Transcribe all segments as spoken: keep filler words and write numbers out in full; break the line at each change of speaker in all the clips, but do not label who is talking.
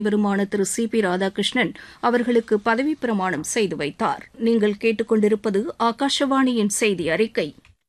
வருமான திரு C B Radhakrishnan அவர்களுக்கு பதவிப் பிரமாணம் செய்து வைத்தார். நீங்கள் கேட்டுக்கொண்டிருப்பது ஆகாஷவாணியின் செய்தி அறிக்கை.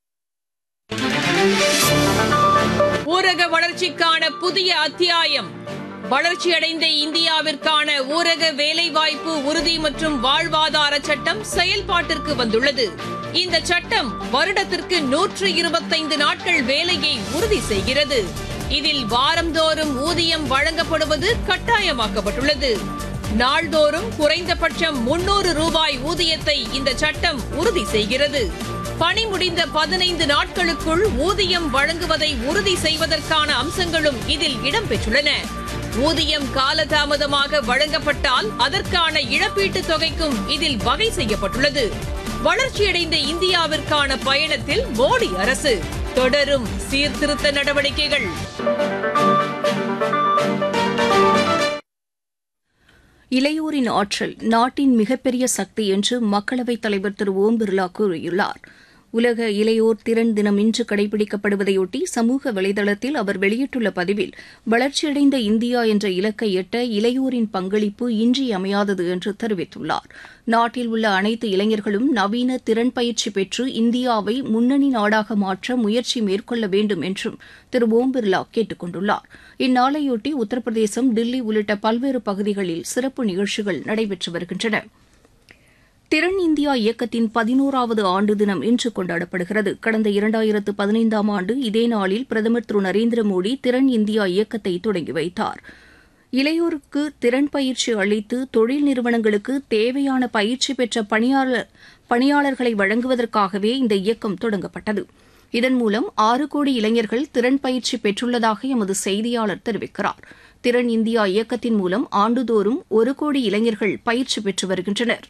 ஊரக வளர்ச்சிக்கான புதிய அத்தியாயம். வளர்ச்சியடைந்த இந்தியாவிற்கான ஊரக வேலைவாய்ப்பு உறுதி மற்றும் வாழ்வாதார சட்டம் செயல்பாட்டிற்கு வந்துள்ளது. இந்த சட்டம் வருடத்திற்கு நூற்று இருபத்தைந்து நாட்கள் வேலையை உறுதி செய்கிறது. இதில் வாரந்தோறும் ஊதியம் வழங்கப்படுவது கட்டாயமாக்கப்பட்டுள்ளது. நாள்தோறும் குறைந்தபட்சம் முன்னூறு ரூபாய் ஊதியத்தை இந்த சட்டம் உறுதி செய்கிறது. பணி முடிந்த பதினைந்து நாட்களுக்குள் ஊதியம் வழங்குவதை உறுதி செய்வதற்கான அம்சங்களும் இதில் இடம்பெற்றுள்ளன. ஊதியம் காலதாமதமாக வழங்கப்பட்டால் அதற்கான இழப்பீட்டுத் தொகைக்கும் இதில் வகை செய்யப்பட்டுள்ளது. வளர்ச்சியடைந்த இந்தியாவிற்கான பயணத்தில் மோடி அரசு தொடரும் சீர்திருத்த நடவடிக்கைகள்.
இளையோரின் ஆற்றல் நாட்டின் மிகப்பெரிய சக்தி என்று மக்களவைத் தலைவர் திரு ஓம் பிர்லா கூறியுள்ளார். உலக இளையோர் திறன் தினம் இன்று கடைபிடிக்கப்படுவதையொட்டி சமூக வலைதளத்தில் அவர் வெளியிட்டுள்ள பதிவில், வளர்ச்சியடைந்த இந்தியா என்ற இலக்கை எட்ட இளையோரின் பங்களிப்பு இன்றியமையாதது என்று தெரிவித்துள்ளார். நாட்டில் உள்ள அனைத்து இளைஞர்களும் நவீன திறன் பயிற்சி பெற்று இந்தியாவை முன்னணி நாடாக மாற்ற முயற்சி மேற்கொள்ள வேண்டும் என்றும் திரு ஓம் பிர்லா கேட்டுக் கொண்டுள்ளார். இந்நாளையொட்டி உத்தரப்பிரதேசம், தில்லி உள்ளிட்ட பல்வேறு பகுதிகளில் சிறப்பு நிகழ்ச்சிகள் நடைபெற்று வருகின்றன. திறன் இந்தியா இயக்கத்தின் பதினோராவது ஆண்டு தினம் இன்று கொண்டாடப்படுகிறது. கடந்த இரண்டாயிரத்து பதினைந்தாம் ஆண்டு இதே நாளில் பிரதமர் திரு நரேந்திர மோடி திறன் இந்தியா இயக்கத்தை தொடங்கி வைத்தார். இளையோருக்கு திறன் பயிற்சி அளித்து தொழில் நிறுவனங்களுக்கு தேவையான பயிற்சி பெற்ற பணியாளர் பணியாளர்களை வழங்குவதற்காகவே இந்த இயக்கம் தொடங்கப்பட்டது. இதன் மூலம் ஆறு கோடி இளைஞர்கள் திறன் பயிற்சி பெற்றுள்ளதாக எமது செய்தியாளர் தெரிவிக்கிறார். திறன் இந்தியா இயக்கத்தின் மூலம் ஆண்டுதோறும் ஒரு கோடி இளைஞர்கள் பயிற்சி பெற்று வருகின்றனர்.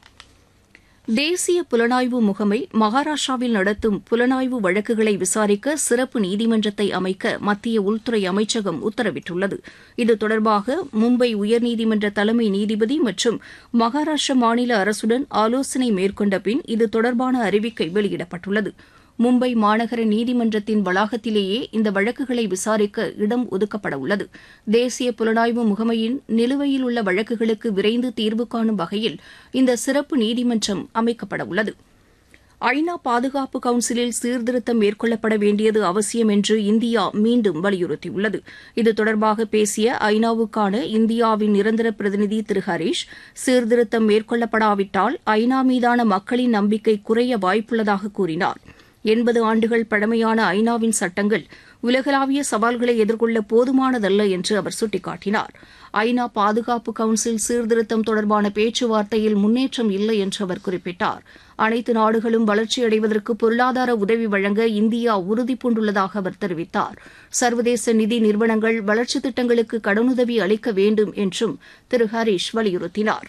தேசிய புலனாய்வு முகமை மகாராஷ்டிராவில் நடத்தும் புலனாய்வு வழக்குகளை விசாரிக்க சிறப்பு நீதிமன்றத்தை அமைக்க மத்திய உள்துறை அமைச்சகம் உத்தரவிட்டுள்ளது. இது தொடர்பாக மும்பை உயர்நீதிமன்ற தலைமை நீதிபதி மற்றும் மகாராஷ்டிர மாநில அரசுடன் ஆலோசனை மேற்கொண்ட பின் இது தொடர்பான அறிவிக்கை வெளியிடப்பட்டுள்ளது. மும்பை மாநகர நீதிமன்றத்தின் வளாகத்திலேயே இந்த வழக்குகளை விசாரிக்க இடம் ஒதுக்கப்பட உள்ளது. தேசிய புலனாய்வு முகமையின் நிலுவையில் உள்ள வழக்குகளுக்கு விரைந்து தீர்வு காணும் வகையில் இந்த சிறப்பு நீதிமன்றம் அமைக்கப்பட உள்ளது. ஐநா பாதுகாப்பு கவுன்சிலில் சீர்திருத்தம் மேற்கொள்ளப்பட வேண்டியது அவசியம் என்று இந்தியா மீண்டும் வலியுறுத்தியுள்ளது. இது தொடர்பாக பேசிய ஐநாவுக்கான இந்தியாவின் நிரந்தர பிரதிநிதி திரு ஹரீஷ், சீர்திருத்தம் மேற்கொள்ளப்படாவிட்டால் ஐநா மீதான மக்களின் நம்பிக்கை குறைய வாய்ப்புள்ளதாக கூறினார். எண்பது ஆண்டுகள் பழமையான ஐநாவின் சட்டங்கள் உலகளாவிய சவால்களை எதிர்கொள்ள போதுமானதல்ல என்று அவர் சுட்டிக்காட்டினார். ஐநா பாதுகாப்பு கவுன்சில் சீர்திருத்தம் தொடர்பான பேச்சுவார்த்தையில் முன்னேற்றம் இல்லை என்று அவர் குறிப்பிட்டார். அனைத்து நாடுகளும் வளர்ச்சியடைவதற்கு பொருளாதார உதவி வழங்க இந்தியா உறுதிபூண்டுள்ளதாக அவர் தெரிவித்தார். சர்வதேச நிதி நிறுவனங்கள் வளர்ச்சித் திட்டங்களுக்கு கடனுதவி அளிக்க வேண்டும் என்றும் திரு ஹரீஷ் வலியுறுத்தினார்.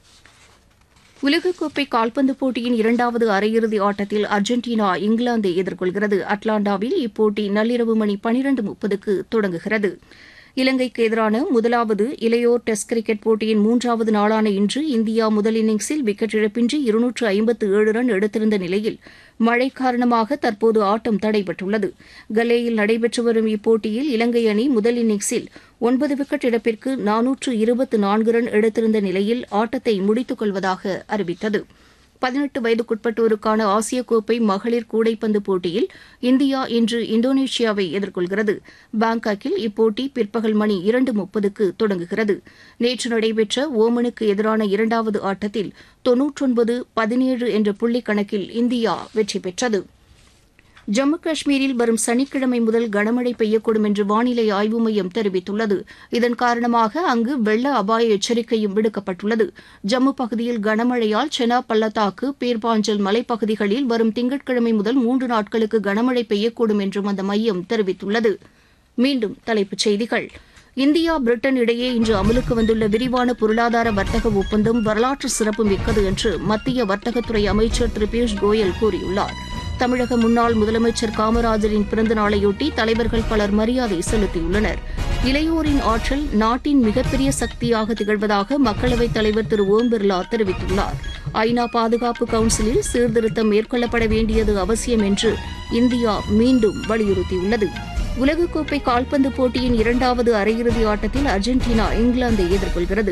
உலகக்கோப்பை கால்பந்து போட்டியின் இரண்டாவது அரையிறுதி ஆட்டத்தில் அர்ஜென்டினா இங்கிலாந்தை எதிர்கொள்கிறது. அட்லாண்டாவில் இப்போட்டி நள்ளிரவு மணி பனிரண்டு முப்பதுக்கு தொடங்குகிறது. இலங்கைக்கு எதிரான முதலாவது இளையோர் டெஸ்ட் கிரிக்கெட் போட்டியின் மூன்றாவது நாளான இன்று இந்தியா முதல் இன்னிங்ஸில் விக்கெட் இழப்பின்றி இருநூற்று ஐம்பத்து ஏழு ரன் எடுத்திருந்த நிலையில் மழை காரணமாக தற்போது ஆட்டம் தடைபட்டுள்ளது. கலேயில் நடைபெற்று வரும் இப்போட்டியில் இலங்கை அணி முதல் இன்னிங்ஸில் ஒன்பது விக்கெட் இழப்பிற்கு நானூற்று இருபத்து நான்கு ரன் எடுத்திருந்த நிலையில் ஆட்டத்தை முடித்துக் கொள்வதாக அறிவித்தது. பதினெட்டு வயதுக்குட்பட்டோருக்கான ஆசிய கோப்பை மகளிர் கூடைப்பந்து போட்டியில் இந்தியா இன்று இந்தோனேஷியாவை எதிர்கொள்கிறது. பாங்காக்கில் இப்போட்டி பிற்பகல் மணி இரண்டு முப்பதுக்கு தொடங்குகிறது. நேற்று நடைபெற்ற ஓமனுக்கு எதிரான இரண்டாவது ஆட்டத்தில் தொன்னூற்றொன்பது பதினேழு என்ற புள்ளி கணக்கில் இந்தியா வெற்றி பெற்றது. ஜம்மு காஷ்மீரில் வரும் சனிக்கிழமை முதல் கனமழை பெய்யக்கூடும் என்று வானிலை ஆய்வு மையம் தெரிவித்துள்ளது. இதன் காரணமாக அங்கு வெள்ள அபாய எச்சரிக்கையும் விடுக்கப்பட்டுள்ளது. ஜம்மு பகுதியில் கனமழையால் செனா பள்ளத்தாக்கு, பீர்பாஞ்சல் மலைப்பகுதிகளில் வரும் திங்கட்கிழமை முதல் மூன்று நாட்களுக்கு கனமழை பெய்யக்கூடும் என்றும் அந்த மையம் தெரிவித்துள்ளது. மீண்டும் தலைப்புச் செய்திகள். இந்தியா பிரிட்டன் இடையே இன்று அமலுக்கு வந்துள்ள விரிவான பொருளாதார வர்த்தக ஒப்பந்தம் வரலாற்று சிறப்பு மிக்கது என்று மத்திய வர்த்தகத்துறை அமைச்சர் திரு பியூஷ் கோயல் கூறியுள்ளார். தமிழக முன்னாள் முதலமைச்சர் காமராஜரின் பிறந்த நாளையொட்டி தலைவர்கள் பலர் மரியாதை செலுத்தியுள்ளனர். இளையோரின் ஆற்றல் நாட்டின் மிகப்பெரிய சக்தியாக திகழ்வதாக மக்களவைத் தலைவர் திரு ஓம் பிர்லா தெரிவித்துள்ளார். ஐநா பாதுகாப்பு கவுன்சிலில் சீர்திருத்தம் மேற்கொள்ளப்பட வேண்டியது அவசியம் என்று இந்தியா மீண்டும் வலியுறுத்தியுள்ளது. உலகக்கோப்பை கால்பந்து போட்டியின் இரண்டாவது அரையிறுதி ஆட்டத்தில் அர்ஜென்டினா இங்கிலாந்தை எதிர்கொள்கிறது.